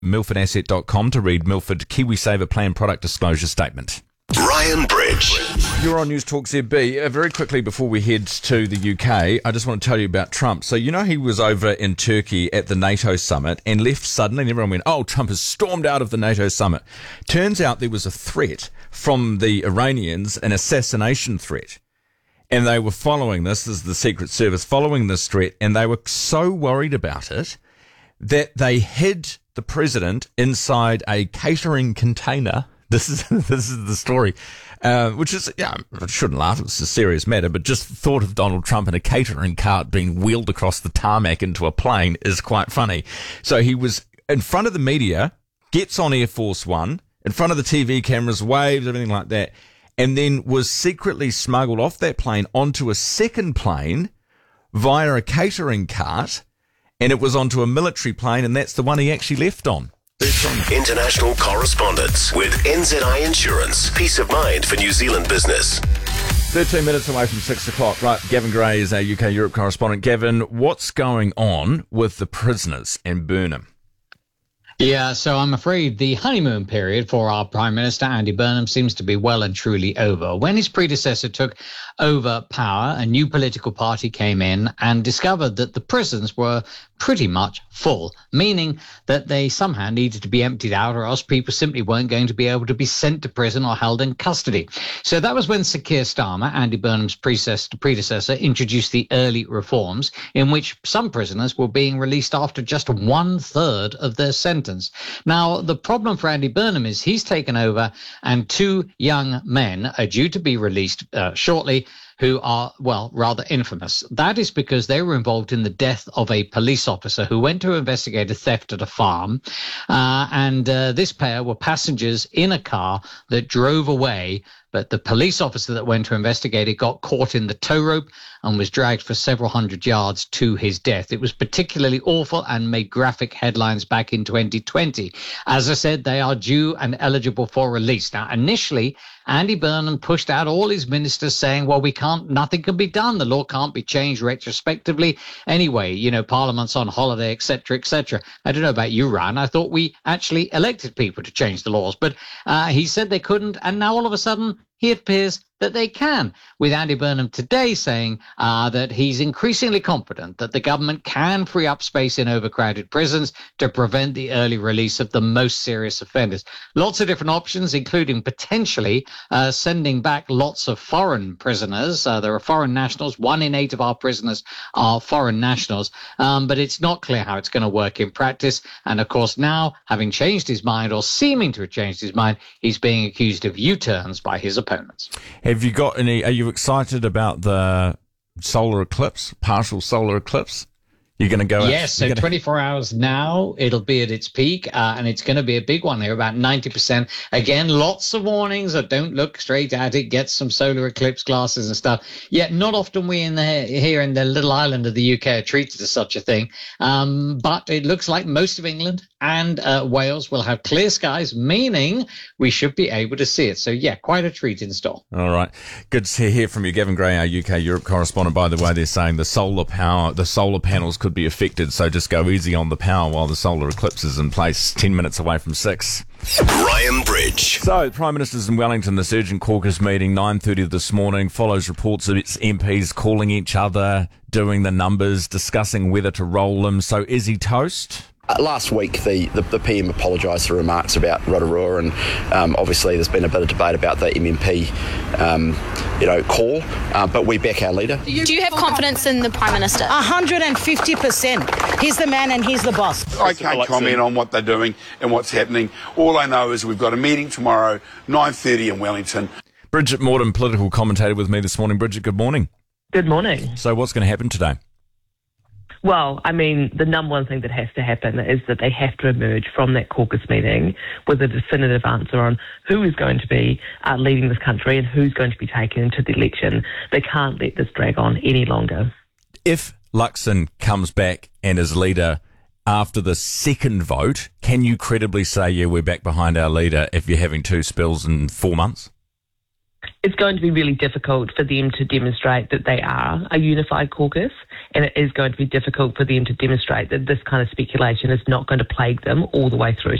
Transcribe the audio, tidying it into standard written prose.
milfordasset.com to read Milford KiwiSaver Plan Product Disclosure Statement. Ryan Bridge. You're on News Talk ZB. Very quickly before we head to the UK, I just want to tell you about Trump. So, he was over in Turkey at the NATO summit and left suddenly, and everyone went, oh, Trump has stormed out of the NATO summit. Turns out there was a threat from the Iranians, an assassination threat. And they were following this is the Secret Service, following this threat, and they were so worried about it that they hid the president inside a catering container. This is the story, which is, I shouldn't laugh, it's a serious matter, but just thought of Donald Trump in a catering cart being wheeled across the tarmac into a plane is quite funny. So he was in front of the media, gets on Air Force One, in front of the TV cameras, waves, everything like that, and then was secretly smuggled off that plane onto a second plane via a catering cart, and it was onto a military plane, and that's the one he actually left on. International correspondence with NZI Insurance. Peace of mind for New Zealand business. 13 minutes away from 6 o'clock. Right, Gavin Gray is our UK Europe correspondent. Gavin, what's going on with the prisoners in Burnham? Yeah, so I'm afraid the honeymoon period for our Prime Minister, Andy Burnham, seems to be well and truly over. When his predecessor took over power, a new political party came in and discovered that the prisons were pretty much full, meaning that they somehow needed to be emptied out or else people simply weren't going to be able to be sent to prison or held in custody. So that was when Sir Keir Starmer, Andy Burnham's predecessor, introduced the early reforms in which some prisoners were being released after just 1/3 of their sentence. Now, the problem for Andy Burnham is he's taken over and two young men are due to be released shortly, who are, well, rather infamous. That is because they were involved in the death of a police officer who went to investigate a theft at a farm. And this pair were passengers in a car that drove away. But the police officer that went to investigate it got caught in the tow rope and was dragged for several hundred yards to his death. It was particularly awful and made graphic headlines back in 2020. As I said, they are due and eligible for release. Now, initially, Andy Burnham pushed out all his ministers saying, well, nothing can be done. The law can't be changed retrospectively. Anyway, Parliament's on holiday, etc., etc. I don't know about you, Ryan. I thought we actually elected people to change the laws, but he said they couldn't. And now all of a sudden, it appears that they can, with Andy Burnham today saying that he's increasingly confident that the government can free up space in overcrowded prisons to prevent the early release of the most serious offenders. Lots of different options, including potentially sending back lots of foreign prisoners. There are foreign nationals. 1 in 8 of our prisoners are foreign nationals, but it's not clear how it's going to work in practice. And of course, now, having changed his mind, or seeming to have changed his mind, he's being accused of U-turns by his opponents. Have you got any? Are you excited about the solar eclipse, partial solar eclipse? You're going to go? Yes, so 24 hours now, it'll be at its peak, and it's going to be a big one here, about 90%. Again, lots of warnings that don't look straight at it, get some solar eclipse glasses and stuff. Yet not often we here in the little island of the UK are treated to such a thing. But it looks like most of England and Wales will have clear skies, meaning we should be able to see it. So, yeah, quite a treat in store. All right. Good to hear from you, Gavin Gray, our UK Europe correspondent. By the way, they're saying the solar panels could be affected, so just go easy on the power while the solar eclipse is in place. 10 minutes away from 6. Ryan Bridge. So, the Prime Minister's in Wellington. This urgent caucus meeting, 9:30 this morning, follows reports of its MPs calling each other, doing the numbers, discussing whether to roll them. So, is he toast? Last week, the PM apologised for remarks about Rotorua, and obviously there's been a bit of debate about the MMP, call, but we back our leader. Do you have confidence in the Prime Minister? 150%. He's the man and he's the boss. I can't comment on what they're doing and what's happening. All I know is we've got a meeting tomorrow, 9:30 in Wellington. Bridget Morton, political commentator, with me this morning. Bridget, good morning. Good morning. So what's going to happen today? Well, I mean, the number one thing that has to happen is that they have to emerge from that caucus meeting with a definitive answer on who is going to be leading this country and who's going to be taken into the election. They can't let this drag on any longer. If Luxon comes back and is leader after the second vote, can you credibly say, yeah, we're back behind our leader if you're having two spills in 4 months? It's going to be really difficult for them to demonstrate that they are a unified caucus, and it is going to be difficult for them to demonstrate that this kind of speculation is not going to plague them all the way through